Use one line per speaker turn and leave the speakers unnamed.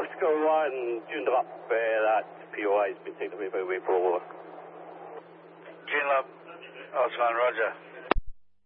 Oscar 1, Joondalup, that POI has been taken away by Waypro, over.
Joondalup, Oscar 1, roger.